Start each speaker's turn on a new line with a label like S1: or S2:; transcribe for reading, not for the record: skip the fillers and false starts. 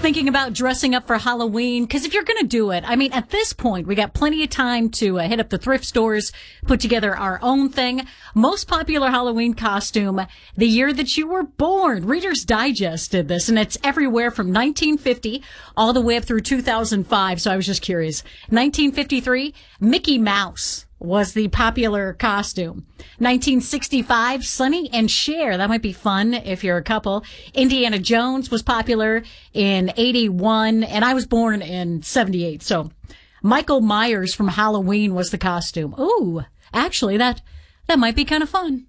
S1: thinking about dressing up for Halloween? Because if you're going to do it, I mean, at this point, we got plenty of time to hit up the thrift stores, put together our own thing. Most popular Halloween costume, the year that you were born. Reader's Digest did this, and it's everywhere from 1950 all the way up through 2005. So I was just curious. 1953, Mickey Mouse was the popular costume. 1965, Sonny and Cher. That might be fun if you're a couple. Indiana Jones was popular in 81, and I was born in 78. So Michael Myers from Halloween was the costume. Ooh, actually, that might be kind of fun.